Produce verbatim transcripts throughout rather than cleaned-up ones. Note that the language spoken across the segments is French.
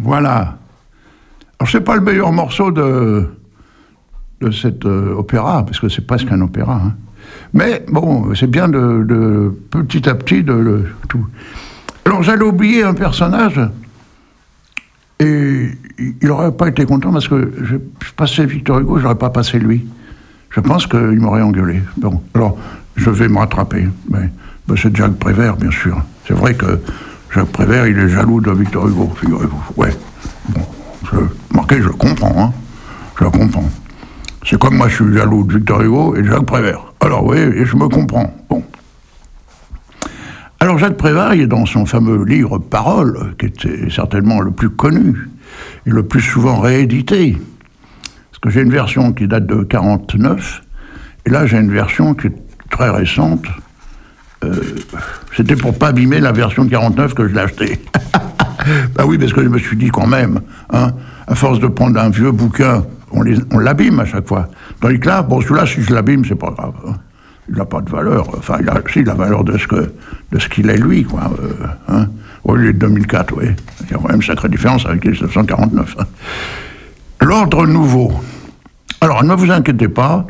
Voilà. Alors, c'est pas le meilleur morceau de, de cet euh, opéra, parce que c'est presque un opéra. Hein. Mais bon, c'est bien de, de petit à petit de, de tout. Alors, j'allais oublier un personnage, et il n'aurait pas été content parce que je, je passais Victor Hugo, je n'aurais pas passé lui. Je pense qu'il m'aurait engueulé. Bon, alors, je vais me rattraper. Mais, ben, c'est Jacques Prévert, bien sûr. C'est vrai que Jacques Prévert, il est jaloux de Victor Hugo, figurez-vous. Ouais. Bon, je, marqué, je le comprends, hein. Je le comprends. C'est comme moi, je suis jaloux de Victor Hugo et de Jacques Prévert. Alors, oui, et je me comprends. Bon. Alors, Jacques Prévert, il est dans son fameux livre Paroles, qui était certainement le plus connu et le plus souvent réédité. Parce que j'ai une version qui date de quarante-neuf, et là, j'ai une version qui est très récente. Euh, c'était pour pas abîmer la version de quarante-neuf que je l'ai achetée. Ben oui, parce que je me suis dit quand même, hein, à force de prendre un vieux bouquin, on, les, on l'abîme à chaque fois. Tandis que là, bon, celui-là, si je l'abîme, c'est pas grave. Hein. Il n'a pas de valeur. Enfin, il a, si, la valeur de ce, que, de ce qu'il est, lui, quoi. Euh, hein. Au lieu de deux mille quatre, oui. Il y a quand même une sacrée différence avec les dix-neuf cent quarante-neuf. Hein. L'ordre nouveau. Alors, ne vous inquiétez pas,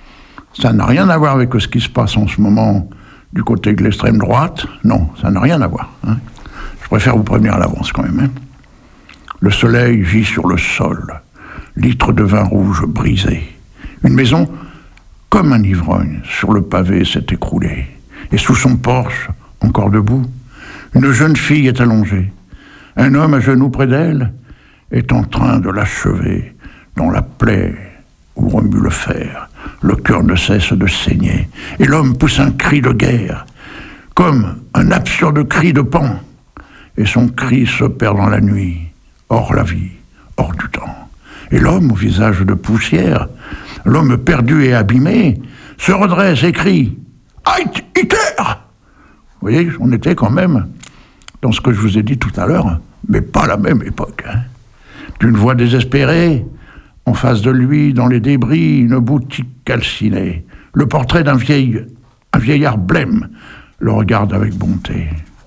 ça n'a rien à voir avec ce qui se passe en ce moment du côté de l'extrême droite. Non, ça n'a rien à voir. Hein. Je préfère vous prévenir à l'avance, quand même. Hein. Le soleil gît sur le sol, litre de vin rouge brisé. Une maison, comme un ivrogne, sur le pavé s'est écroulée. Et sous son porche, encore debout, une jeune fille est allongée. Un homme à genoux près d'elle est en train de l'achever dans la plaie où remue le fer. Le cœur ne cesse de saigner. Et l'homme pousse un cri de guerre, comme un absurde cri de pan. Et son cri se perd dans la nuit, hors la vie, hors du temps. Et l'homme, au visage de poussière, l'homme perdu et abîmé, se redresse et crie « Heil Hitler !» Vous voyez, on était quand même dans ce que je vous ai dit tout à l'heure, mais pas la même époque. Hein. D'une voix désespérée, en face de lui, dans les débris, une boutique calcinée. Le portrait d'un vieil, un vieillard blême le regarde avec bonté.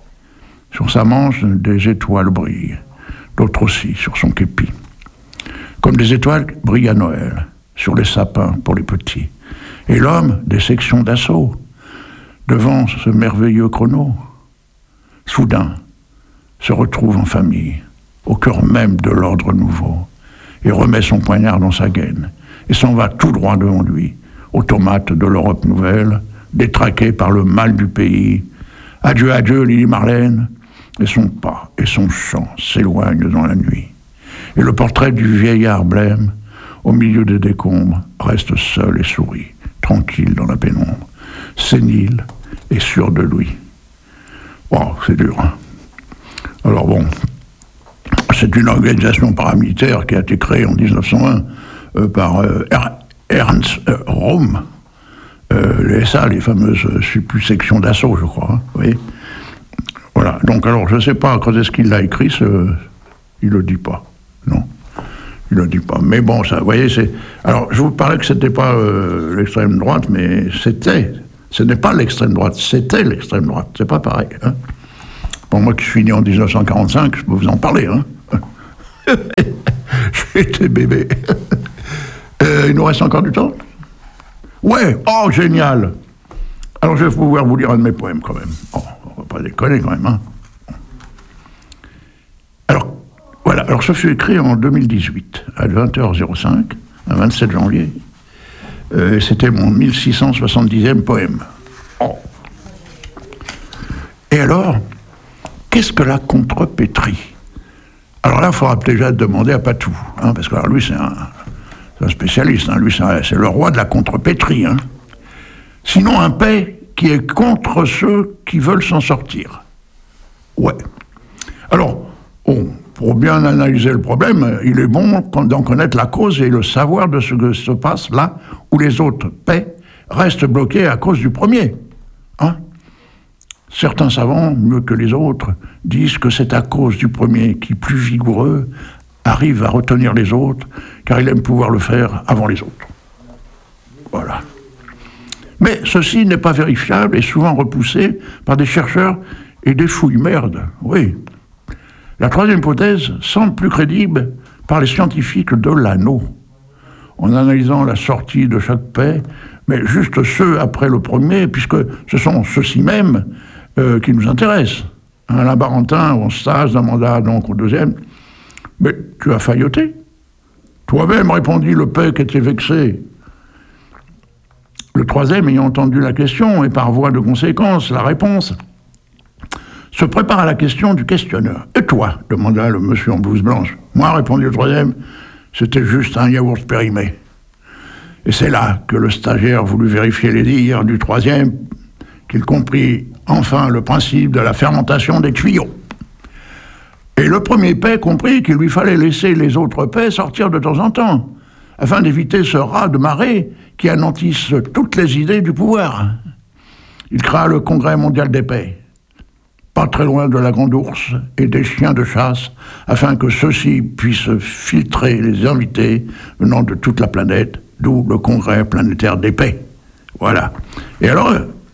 Sur sa manche, des étoiles brillent, d'autres aussi sur son képi. Comme des étoiles brillent à Noël, sur les sapins pour les petits. Et l'homme, des sections d'assaut, devant ce merveilleux chrono, soudain, se retrouve en famille, au cœur même de l'ordre nouveau, et remet son poignard dans sa gaine, et s'en va tout droit devant lui, automate de l'Europe nouvelle, détraqué par le mal du pays. Adieu, adieu, Lily Marlène, et son pas et son chant s'éloignent dans la nuit. Et le portrait du vieillard blême, au milieu des décombres, reste seul et sourit, tranquille dans la pénombre, sénile et sûr de lui. Oh, c'est dur, hein. Alors bon, c'est une organisation paramilitaire qui a été créée en dix-neuf cent un euh, par euh, Ernst euh, Röhm, euh, les S A, les fameuses euh, sections d'assaut, je crois. Hein, vous voyez. Voilà, donc alors je ne sais pas quand est-ce qu'il l'a écrit, ce... il ne le dit pas, non. Il ne le dit pas. Mais bon, ça, vous voyez, c'est... Alors, je vous parlais que ce n'était pas euh, l'extrême droite, mais c'était... Ce n'est pas l'extrême droite, c'était l'extrême droite. C'est pas pareil, hein. Pour moi qui suis né en dix-neuf cent quarante-cinq, je peux vous en parler, hein. J'étais bébé. euh, il nous reste encore du temps ? Ouais, oh, génial. Alors, je vais pouvoir vous lire un de mes poèmes, quand même. Oh, on va pas déconner, quand même, hein. Alors, voilà, alors ça fut écrit en deux mille dix-huit, à vingt heures cinq, un vingt-sept janvier. Euh, c'était mon mille six cent soixante-dixième poème. Oh. Et alors, qu'est-ce que la contrepétrie ? Alors là, il faudra déjà demander à Patou, hein, parce que alors, lui, c'est un, c'est un spécialiste, hein, lui, c'est, un, c'est le roi de la contrepétrie. Hein. Sinon, un paix qui est contre ceux qui veulent s'en sortir. Ouais. Alors, bon, pour bien analyser le problème, il est bon d'en connaître la cause et le savoir de ce que se passe là où les autres paix restent bloqués à cause du premier. Hein ? Certains savants, mieux que les autres, disent que c'est à cause du premier qui, plus vigoureux, arrive à retenir les autres, car il aime pouvoir le faire avant les autres. Voilà. Mais ceci n'est pas vérifiable et souvent repoussé par des chercheurs et des fouilles merdes, oui. La troisième hypothèse semble plus crédible par les scientifiques de l'anneau, en analysant la sortie de chaque paix, mais juste ceux après le premier, puisque ce sont ceux-ci mêmes euh, qui nous intéressent. Un labarentin en stage d'un mandat, donc au deuxième. Mais tu as failloté. Toi-même, répondit le paix qui était vexé. Le troisième, ayant entendu la question, et par voie de conséquence, la réponse, se prépare à la question du questionneur. « Et toi ?» demanda le monsieur en blouse blanche. « Moi, répondit le troisième, c'était juste un yaourt périmé. » Et c'est là que le stagiaire voulut vérifier les dires du troisième, qu'il comprit enfin le principe de la fermentation des tuyaux. Et le premier paix comprit qu'il lui fallait laisser les autres paix sortir de temps en temps, afin d'éviter ce raz de marée qui anéantisse toutes les idées du pouvoir. Il créa le Congrès mondial des paix, pas très loin de la Grande Ourse et des chiens de chasse, afin que ceux-ci puissent filtrer les invités venant de toute la planète, d'où le Congrès planétaire des paix. Voilà. Et alors,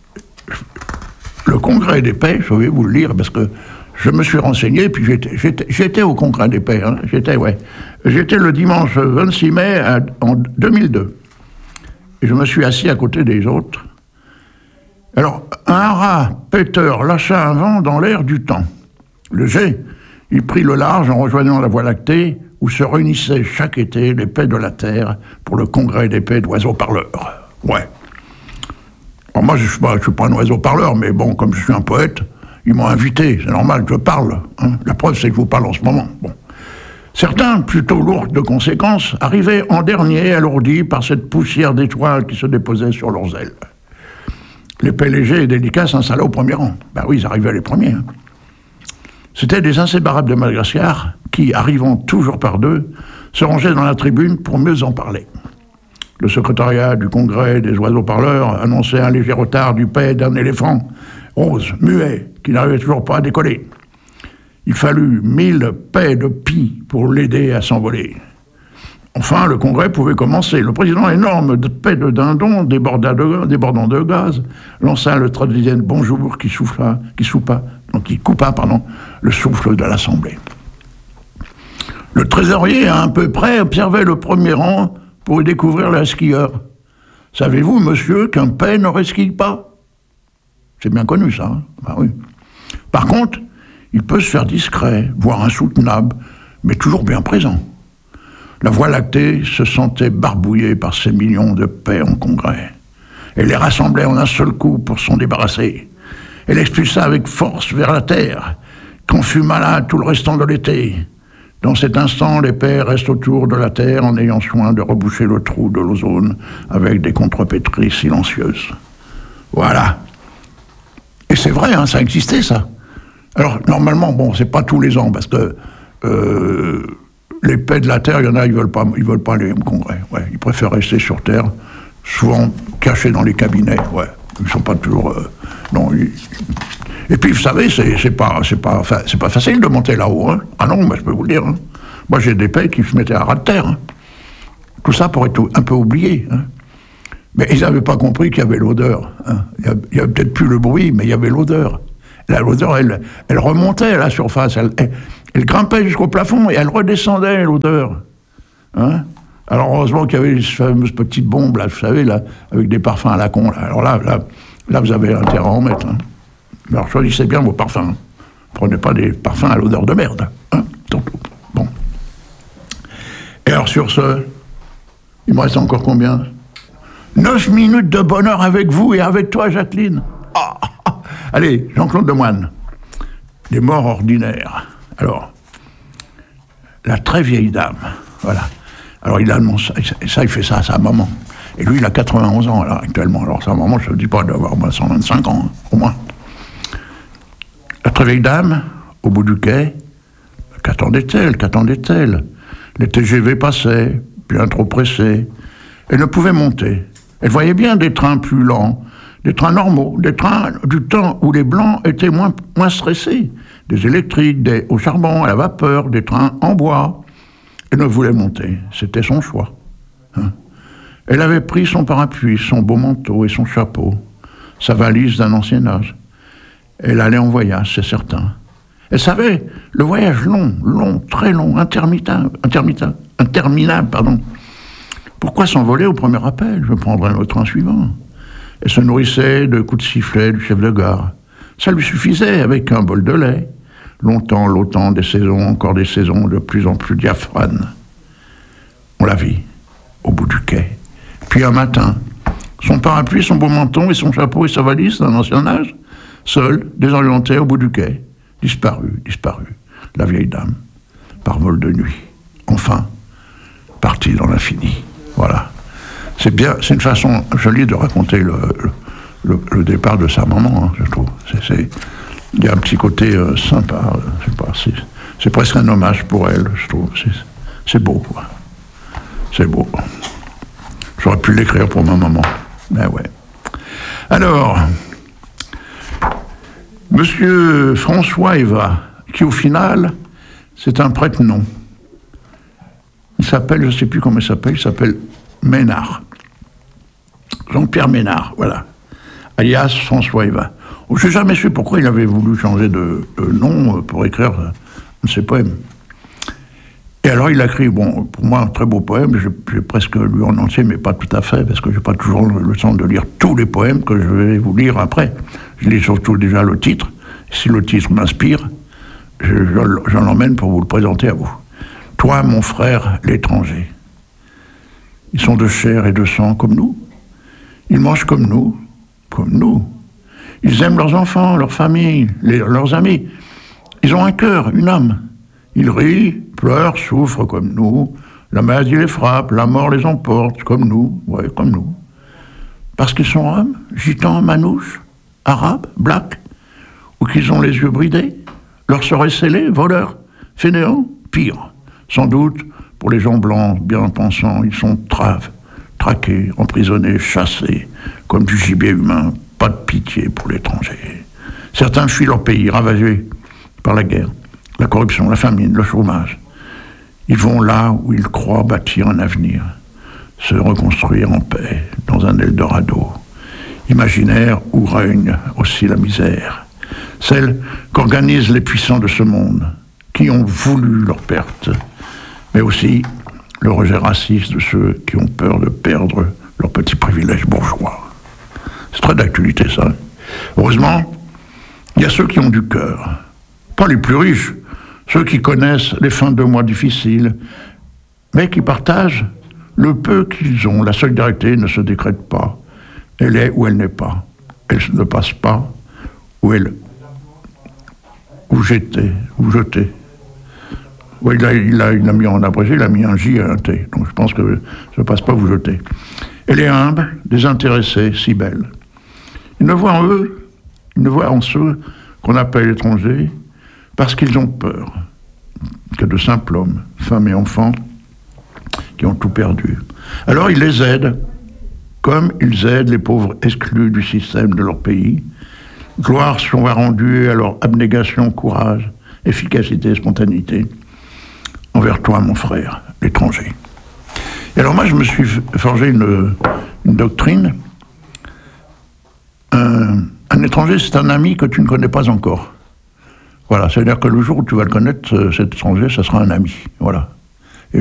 le Congrès des paix, je vais vous le lire parce que je me suis renseigné, puis j'étais, j'étais, j'étais au Congrès des paix, hein, j'étais, ouais. J'étais le dimanche vingt-six mai à, en deux mille deux. Et je me suis assis à côté des autres. Alors, un rat péteur lâcha un vent dans l'air du temps. Le jet, il prit le large en rejoignant la Voie lactée, où se réunissaient chaque été les paix de la Terre pour le Congrès des paix d'oiseaux parleurs. Ouais. Alors moi, je ne suis, suis pas un oiseau parleur, mais bon, comme je suis un poète, ils m'ont invité, c'est normal que je parle. Hein. La preuve, c'est que je vous parle en ce moment. Bon. Certains, plutôt lourds de conséquences, arrivaient en dernier, alourdis par cette poussière d'étoiles qui se déposait sur leurs ailes. Les paix légers et délicats s'installaient au premier rang. Ben oui, ils arrivaient les premiers. Hein. C'étaient des inséparables de Madagascar qui, arrivant toujours par deux, se rangeaient dans la tribune pour mieux en parler. Le secrétariat du Congrès des oiseaux parleurs annonçait un léger retard du paix d'un éléphant, rose, muet, qui n'arrivait toujours pas à décoller. Il fallut mille paix de pie pour l'aider à s'envoler. Enfin, le Congrès pouvait commencer. Le président énorme de paix de dindon, débordant de, débordant de gaz, lança le traditionnel bonjour qui souffla, qui soupa, donc qui coupa, pardon, le souffle de l'Assemblée. Le trésorier, à un peu près, observait le premier rang pour y découvrir la skieur. Savez-vous, monsieur, qu'un paix ne resquille pas? C'est bien connu, ça. Hein, ben oui. Par contre, il peut se faire discret, voire insoutenable, mais toujours bien présent. La Voie lactée se sentait barbouillée par ces millions de paix en congrès. Elle les rassemblait en un seul coup pour s'en débarrasser. Elle expulsa avec force vers la terre, qu'en fut malade tout le restant de l'été. Dans cet instant, les paix restent autour de la terre en ayant soin de reboucher le trou de l'ozone avec des contrepétries silencieuses. Voilà. Et c'est vrai, hein, ça existait, ça. Alors, normalement, bon, c'est pas tous les ans, parce que euh, les paix de la Terre, il y en a, ils veulent pas, ils veulent pas aller au Congrès. Ouais, ils préfèrent rester sur Terre, souvent cachés dans les cabinets. Ouais, ils sont pas toujours. Euh, non. Ils... Et puis, vous savez, c'est, c'est pas, c'est pas, enfin, c'est pas facile de monter là-haut. Hein. Ah non, moi, je peux vous le dire. Hein. Moi, j'ai des paix qui se mettaient à ras de terre. Hein. Tout ça pourrait être un peu oublié. Hein. Mais ils n'avaient pas compris qu'il y avait l'odeur. Hein. Il y avait peut-être plus le bruit, mais il y avait l'odeur. Là, l'odeur, elle, elle remontait à la surface, elle, elle, elle grimpait jusqu'au plafond et elle redescendait, l'odeur. Hein? Alors, heureusement qu'il y avait ces fameuses petites bombes, là, vous savez, là, avec des parfums à la con. Là. Alors là, là, là, vous avez intérêt à en mettre. Hein. Alors, choisissez bien vos parfums. Hein. Prenez pas des parfums à l'odeur de merde. Hein, bon. Et alors, sur ce, il me reste encore combien? Neuf minutes de bonheur avec vous et avec toi, Jacqueline. Ah, ah. Allez, Jean-Claude Lemoine. Les morts ordinaires. Alors, la très vieille dame, voilà. Alors, il a ça, et ça, il fait ça à sa maman. Et lui, il a quatre-vingt-onze ans, alors, actuellement. Alors, sa maman, je ne dis pas d'avoir moins cent vingt-cinq ans, hein, au moins. La très vieille dame, au bout du quai, qu'attendait-elle, qu'attendait-elle? Les T G V passaient, bien trop pressés. Elle ne pouvait monter. Elle voyait bien des trains plus lents, des trains normaux, des trains du temps où les Blancs étaient moins, moins stressés, des électriques, des au charbon, à la vapeur, des trains en bois. Elle ne voulait monter, c'était son choix. Hein. Elle avait pris son parapluie, son beau manteau et son chapeau, sa valise d'un ancien âge. Elle allait en voyage, c'est certain. Elle savait le voyage long, long, très long, intermittent, intermittent, interminable, pardon. Pourquoi s'envoler au premier appel? Je prendrai le train suivant. Elle se nourrissait de coups de sifflet du chef de gare. Ça lui suffisait avec un bol de lait. Longtemps, longtemps, des saisons, encore des saisons, de plus en plus diaphanes. On la vit, au bout du quai. Puis un matin, son parapluie, son beau menton et son chapeau et sa valise d'un ancien âge, seule, désorientée au bout du quai, disparue, disparue, la vieille dame, par vol de nuit. Enfin, partie dans l'infini. Voilà. C'est bien, c'est une façon jolie de raconter le, le, le départ de sa maman, hein, je trouve. C'est, c'est, il y a un petit côté euh, sympa, euh, je sais pas, c'est, c'est presque un hommage pour elle, je trouve. C'est, c'est beau, quoi. C'est beau. J'aurais pu l'écrire pour ma maman. Ben ouais. Alors, Monsieur François Eva, qui au final, c'est un prête-nom. Il s'appelle, je ne sais plus comment il s'appelle, il s'appelle Ménard. Jean-Pierre Ménard, voilà. Alias François Eva. Je n'ai jamais su pourquoi il avait voulu changer de, de nom pour écrire un de ses poèmes. Et alors il a écrit, bon, pour moi, un très beau poème, j'ai, j'ai presque lu en entier, mais pas tout à fait, parce que je n'ai pas toujours le temps de lire tous les poèmes que je vais vous lire après. Je lis surtout déjà le titre. Si le titre m'inspire, je, je, je l'emmène pour vous le présenter à vous. Toi, mon frère, l'étranger. Ils sont de chair et de sang comme nous. Ils mangent comme nous, comme nous. Ils aiment leurs enfants, leurs familles, les, leurs amis. Ils ont un cœur, une âme. Ils rient, pleurent, souffrent comme nous. La maladie les frappe, la mort les emporte, comme nous, ouais, comme nous. Parce qu'ils sont hommes, gitans, manouches, arabes, blacks, ou qu'ils ont les yeux bridés, leur seraient scellés, voleurs, fainéants, pire. Sans doute, pour les gens blancs, bien pensants, ils sont traves, traqués, emprisonnés, chassés, comme du gibier humain, pas de pitié pour l'étranger. Certains fuient leur pays, ravagés par la guerre, la corruption, la famine, le chômage. Ils vont là où ils croient bâtir un avenir, se reconstruire en paix, dans un Eldorado, imaginaire où règne aussi la misère, celle qu'organisent les puissants de ce monde, qui ont voulu leur perte, mais aussi le rejet raciste de ceux qui ont peur de perdre leurs petits privilèges bourgeois. C'est très d'actualité, ça. Heureusement, il y a ceux qui ont du cœur, pas les plus riches, ceux qui connaissent les fins de mois difficiles, mais qui partagent le peu qu'ils ont. La solidarité ne se décrète pas. Elle est où elle n'est pas. Elle ne passe pas où elle... où j'étais, où jeté. Oui, il a, il, a, il a mis en abrégé, il a mis un J et un T. Donc je pense que ça ne passe pas vous jeter. Elle est humble, désintéressée, si belle. Ils ne voient en eux, ils ne voient en ceux qu'on appelle étrangers, parce qu'ils ont peur que de simples hommes, femmes et enfants, qui ont tout perdu. Alors ils les aident, comme ils aident les pauvres exclus du système de leur pays. Gloire soit rendue à leur abnégation, courage, efficacité, spontanéité, envers toi, mon frère, l'étranger. Et alors moi, je me suis forgé une, une doctrine. Un, un étranger, c'est un ami que tu ne connais pas encore. Voilà, c'est-à-dire que le jour où tu vas le connaître, cet étranger, ça sera un ami. Voilà.